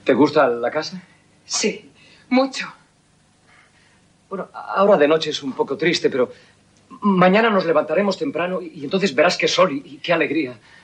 ¿Te gusta la casa? Sí, mucho. Bueno, ahora de noche es un poco triste, pero mañana nos levantaremos temprano y entonces verás qué sol y qué alegría.